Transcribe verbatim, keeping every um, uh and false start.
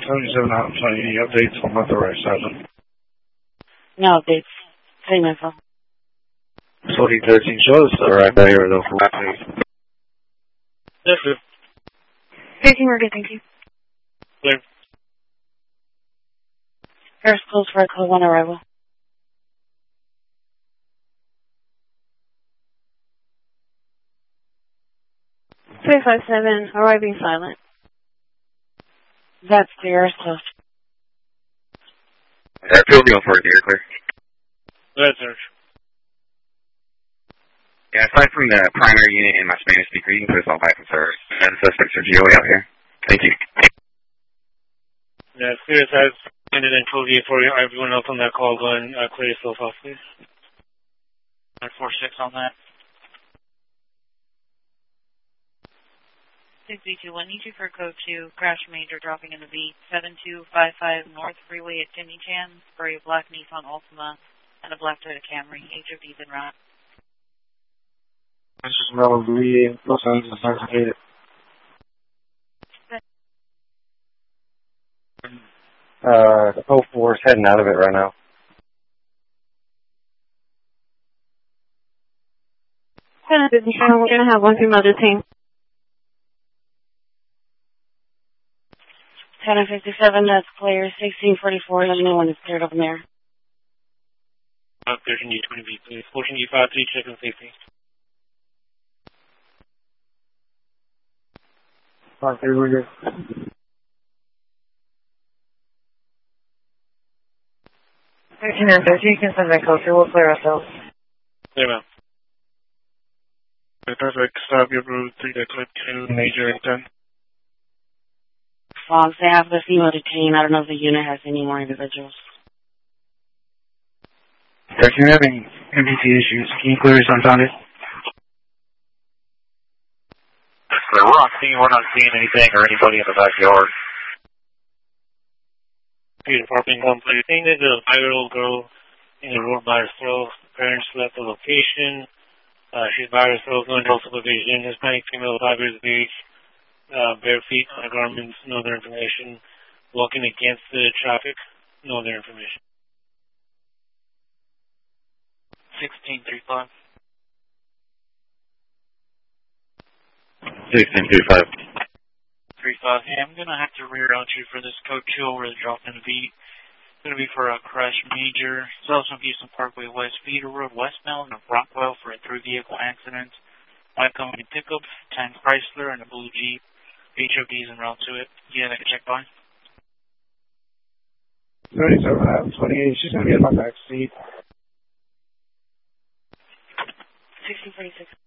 seventy-seven out of twenty. Any updates on authorized seven? No updates. Same info. forty thirteen, show us the right by here, though, for what, please. Yes, sir. thirteen, we're good, thank you. Clear. First close for a code one arrival. three five seven, arriving silent. That's clear, close. Airfield, go for it, you're clear. Good, sir. Yeah, aside from the primary unit and my Spanish speaker, you can put us all back in service. And the suspects are G O A out here. Thank you. Yeah, clear as ended in code V for everyone else on that call. Go ahead and uh, clear yourself off, please. four six on that. six B two one, need you for code two, crash major dropping in the V, seven two five five North Freeway at Timmy Chan, for a black Nissan Altima and a black Toyota Camry, H O Ds en route. This is Mel Lee, Los Angeles, Intoxicated. Uh, the oh four is heading out of it right now. ten fifty-seven, we're going to have one female detained. ten fifty-seven, that's clear. sixteen forty-four, let me know when it's cleared up in there. Uh, thirteen D twenty B, please. fourteen D five three, check on safety. Alright, here we go. thirteen and thirteen, you can send that code through. We'll clear ourselves. Clear, ma'am. Perfect. Stop your route three to clip two, major intent. Fox, they have the female detained. I don't know if the unit has any more individuals. If you're having M V T issues, can you clear us unfounded? So we're on scene, we're not seeing anything or anybody in the backyard. Peter parking complete. I think there's a five-year-old girl in the road by herself. Parents left the location. Uh, she's by herself, no adult supervision. Hispanic female, five years of age. Uh, bare feet, undergarments, no other information. Walking against the traffic, no other information. sixteen three five. sixteen three five. three five. Hey, I'm going to have to reroute you for this code two over the drop in the beat. It's going to be for a crash major. It's also Houston Parkway West, Feeder Road westbound of Rockwell for a three-vehicle accident. My company pickup, ten Chrysler and a blue Jeep. H O Ds en route to it. Yeah, I can check by. thirty-seven out of twenty-eight, she's going to be in my back seat. sixteen forty-six.